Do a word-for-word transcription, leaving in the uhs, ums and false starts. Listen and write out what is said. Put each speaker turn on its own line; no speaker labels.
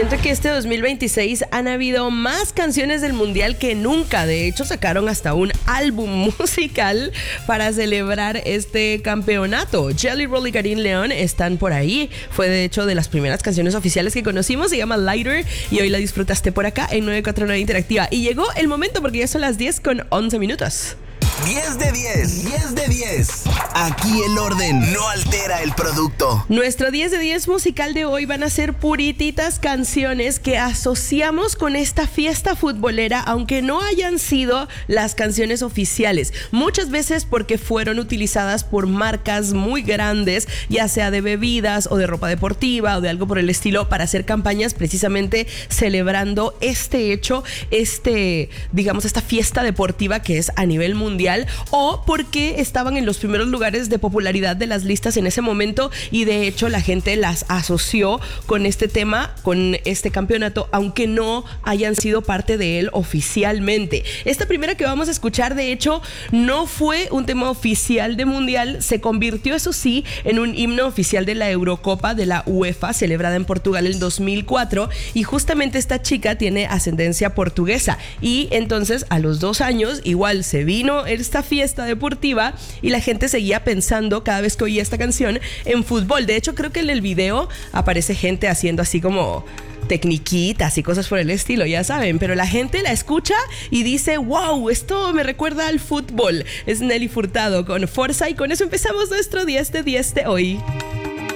Siento que este dos mil veintiséis han habido más canciones del mundial que nunca. De hecho, sacaron hasta un álbum musical para celebrar este campeonato. Jelly Roll y Karim León están por ahí. Fue de hecho de las primeras canciones oficiales que conocimos. Se llama Lighter y hoy la disfrutaste por acá en nueve cuatro nueve Interactiva. Y llegó el momento porque ya son las diez con once minutos.
diez de diez, diez de diez. Aquí el orden no altera el producto.
Nuestro diez de diez musical de hoy van a ser purititas canciones que asociamos con esta fiesta futbolera, aunque no hayan sido las canciones oficiales. Muchas veces porque fueron utilizadas por marcas muy grandes, ya sea de bebidas o de ropa deportiva o de algo por el estilo, para hacer campañas precisamente celebrando este hecho, este, digamos, esta fiesta deportiva que es a nivel mundial, o porque estaban en los primeros lugares de popularidad de las listas en ese momento y de hecho la gente las asoció con este tema, con este campeonato, aunque no hayan sido parte de él oficialmente. Esta primera que vamos a escuchar, de hecho, no fue un tema oficial de mundial, se convirtió, eso sí, en un himno oficial de la Eurocopa de la UEFA, celebrada en Portugal en dos mil cuatro, y justamente esta chica tiene ascendencia portuguesa, y entonces a los dos años igual se vino esta fiesta deportiva y la gente seguía pensando cada vez que oía esta canción en fútbol. De hecho, creo que en el video aparece gente haciendo así como tecniquitas y cosas por el estilo, ya saben, pero la gente la escucha y dice, wow, esto me recuerda al fútbol. Es Nelly Furtado con Forza y con eso empezamos nuestro diez de diez de hoy.